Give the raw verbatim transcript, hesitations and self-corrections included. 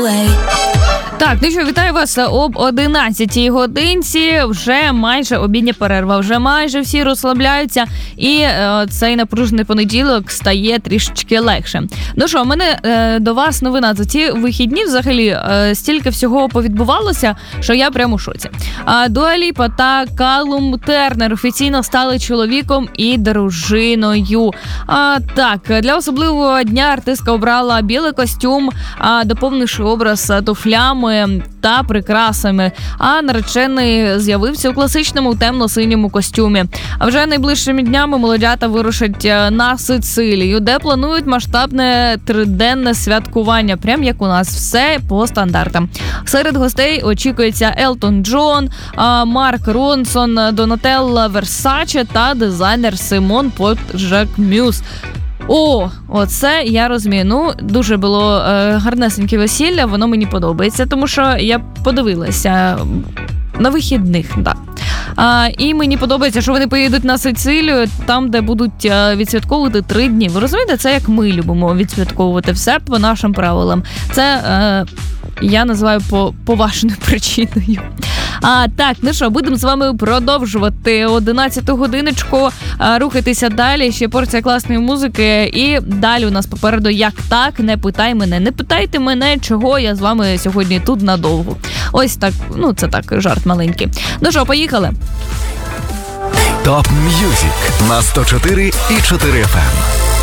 Так, ну що, вітаю вас об одинадцятій годинці, вже майже обідня перерва, вже майже всі розслабляються, і е, цей напружений понеділок стає трішечки легше. Ну що, у мене е, до вас новина. За ці вихідні взагалі е, стільки всього повідбувалося, що я прямо у шоці. А Дуа Ліпа та Калум Тернер офіційно стали чоловіком і дружиною. А, так, для особливого дня артистка обрала білий костюм, а, доповнивши образ туфлями та прикрасами, а наречений з'явився у класичному темно-синьому костюмі. А вже найближчими днями молодята вирушать на Сицилію, де планують масштабне триденне святкування, прям як у нас, все по стандартам. Серед гостей очікується Елтон Джон, Марк Ронсон, Донателла Версаче та дизайнер Симон Пот-Жакмюз. О, оце я розумію. Ну, дуже було е, гарнесеньке весілля, воно мені подобається, тому що я подивилася на вихідних, так. А, і мені подобається, що вони поїдуть на Сицилію, там, де будуть е, відсвятковувати три дні. Ви розумієте, це як ми любимо відсвятковувати все по нашим правилам. Це е, я називаю по поважною причиною. А, так, ну що, будемо з вами продовжувати одинадцяту годиночку, а, рухатися далі, ще порція класної музики, і далі у нас попереду «Як так? Не питай мене». Не питайте мене, чого я з вами сьогодні тут надовго. Ось так, ну це так, жарт маленький. Ну що, поїхали? Топ М'юзик на сто чотири і чотири еф ем.